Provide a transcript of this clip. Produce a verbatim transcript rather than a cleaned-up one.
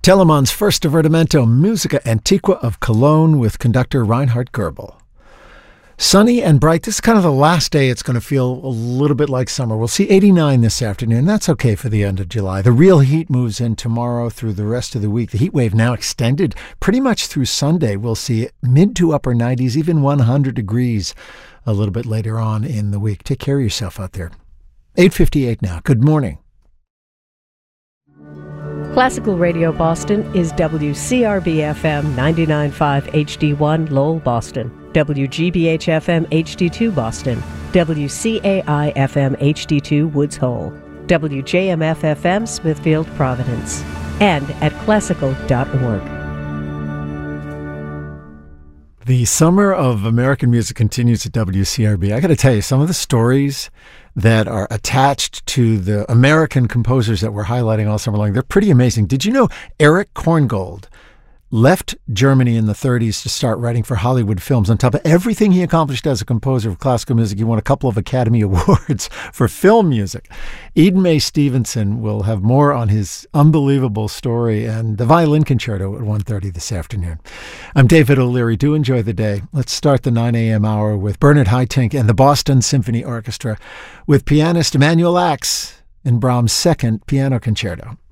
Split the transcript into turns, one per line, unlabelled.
Telemann's first divertimento, Musica Antiqua of Cologne, with conductor Reinhard Goebel. Sunny and bright. This is kind of the last day it's going to feel a little bit like summer. We'll see eighty-nine this afternoon. That's okay for the end of July. The real heat moves in tomorrow through the rest of the week. The heat wave now extended pretty much through Sunday. We'll see mid to upper nineties, even one hundred degrees a little bit later on in the week. Take care of yourself out there. eight fifty-eight now. Good morning.
Classical Radio Boston is W C R B F M ninety-nine point five H D one Lowell, Boston, W G B H F M H D two Boston, W C A I F M H D two Woods Hole, W J M F F M Smithfield, Providence, and at classical dot org.
The summer of American music continues at W C R B. I got to tell you, some of the stories that are attached to the American composers that we're highlighting all summer long, they're pretty amazing. Did you know Erich Korngold left Germany in the thirties to start writing for Hollywood films? On top of everything he accomplished as a composer of classical music, he won a couple of Academy Awards for film music. Eden May Stevenson will have more on his unbelievable story and the violin concerto at one thirty this afternoon. I'm David O'Leary. Do enjoy the day. Let's start the nine a.m. hour with Bernard Haitink and the Boston Symphony Orchestra with pianist Emanuel Ax in Brahms' second piano concerto.